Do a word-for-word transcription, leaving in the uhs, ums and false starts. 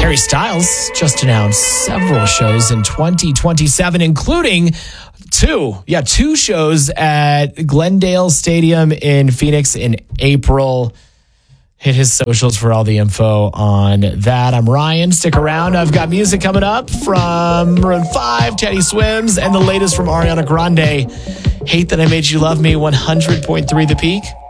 Harry Styles just announced several shows in twenty twenty-seven, including two, yeah, two shows at Glendale Stadium in Phoenix in April. Hit his socials for all the info on that. I'm Ryan. Stick around. I've got music coming up from Maroon five, Teddy Swims, and the latest from Ariana Grande. Hate That I Made You Love Me, one hundred point three The Peak.